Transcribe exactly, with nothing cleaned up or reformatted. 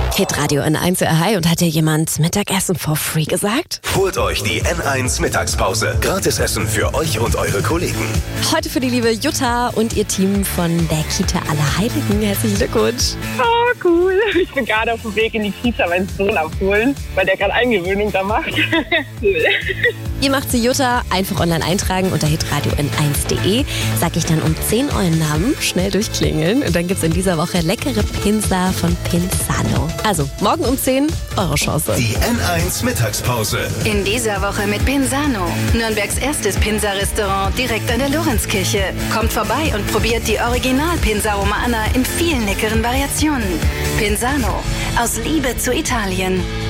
Hitradio N eins, hi, und hat dir jemand Mittagessen for free gesagt? Holt euch die N eins Mittagspause. Gratisessen für euch und eure Kollegen. Heute für die liebe Jutta und ihr Team von der Kita Allerheiligen. Herzlichen Glückwunsch. Oh, cool. Ich bin gerade auf dem Weg in die Kita meinen Sohn abholen, weil der gerade Eingewöhnung da macht. Cool. Ihr macht sie Jutta, einfach online eintragen unter hitradio n eins punkt de. Sag ich dann um zehn euren Namen, schnell durchklingeln. Und dann gibt's in dieser Woche leckere Pinsa von Pinzano. Also, morgen um zehn, eure Chance. Die N eins Mittagspause. In dieser Woche mit Pinzano. Nürnbergs erstes Pinsa-Restaurant direkt an der Lorenzkirche. Kommt vorbei und probiert die Original-Pinsa Romana in vielen leckeren Variationen. Pinzano. Aus Liebe zu Italien.